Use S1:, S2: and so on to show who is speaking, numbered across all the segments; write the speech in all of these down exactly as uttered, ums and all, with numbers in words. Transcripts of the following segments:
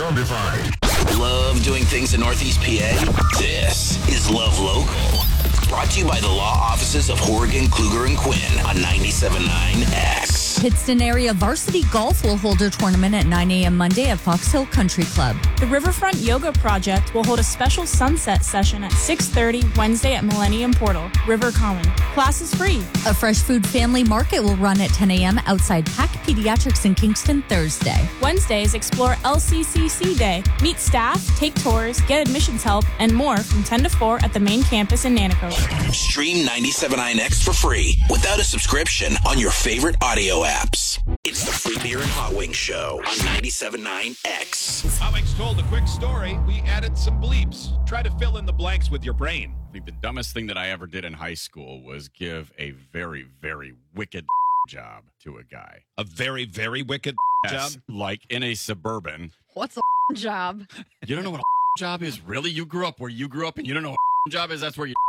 S1: zombified.
S2: Love doing things in Northeast P A? This is Love Local. Brought to you by the law offices of Horgan, Kluger, and Quinn on ninety-seven point nine X.
S3: Pittston Area Varsity Golf will hold a tournament at nine a.m. Monday at Fox Hill Country Club.
S4: The Riverfront Yoga Project will hold a special sunset session at six thirty Wednesday at Millennium Portal, River Common. Class is free.
S3: A fresh food family market will run at ten a.m. outside Pack Pediatrics in Kingston Thursday.
S4: Wednesdays, explore L C C C Day. Meet staff, take tours, get admissions help, and more from ten to four at the main campus in Nanticoke.
S2: Stream ninety-seven point nine X for free without a subscription on your favorite audio apps. It's the Free Beer and Hot Wings Show on ninety-seven point nine X.
S5: Alex told a quick story. We added some bleeps. Try to fill in the blanks with your brain.
S6: I think the dumbest thing that I ever did in high school was give a very, very wicked job to a guy.
S5: A very, very wicked
S6: Yes,
S5: job?
S6: like in a Suburban.
S7: What's a job?
S6: You don't know what a job is? Really? You grew up where you grew up and you don't know what a job is? That's where you...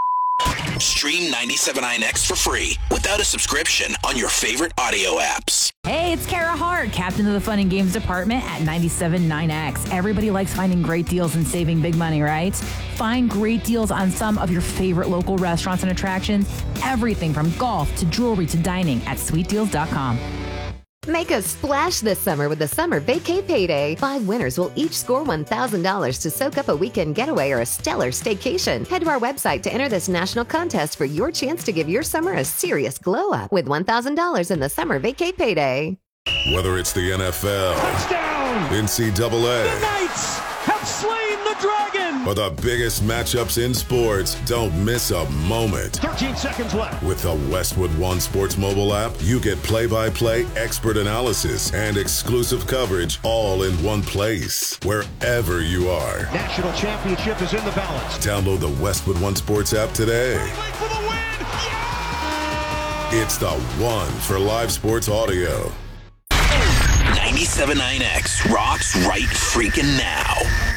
S2: Stream ninety-seven point nine X for free without a subscription on your favorite audio apps.
S8: Hey, it's Kara Hart, captain of the Fun and Games department at ninety-seven point nine X. Everybody likes finding great deals and saving big money, right? Find great deals on some of your favorite local restaurants and attractions. Everything from golf to jewelry to dining at sweet deals dot com.
S9: Make a splash this summer with the Summer Vacay Payday. Five winners will each score one thousand dollars to soak up a weekend getaway or a stellar staycation. Head to our website to enter this national contest for your chance to give your summer a serious glow up with one thousand dollars in the Summer Vacay Payday.
S1: Whether it's the N F L,
S10: touchdown,
S1: N C double A,
S10: the Knights have slain the dragon,
S1: or the biggest matchups in sports, don't miss a moment.
S10: thirteen seconds left.
S1: With the Westwood One Sports mobile app, you get play-by-play expert analysis and exclusive coverage all in one place, wherever you are.
S10: National championship is in the balance.
S1: Download the Westwood One Sports app today.
S10: For the win! Yeah!
S1: It's the one for live sports audio.
S2: ninety-seven point nine X rocks right freaking now.